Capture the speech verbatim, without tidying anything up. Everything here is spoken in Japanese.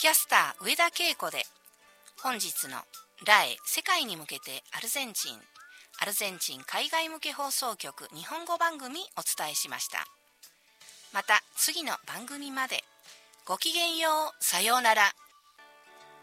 キャスター上田恵子で本日のラエ世界に向けてアルゼンチンアルゼンチン海外向け放送局日本語番組お伝えしました。また次の番組までごきげんよう、さようなら。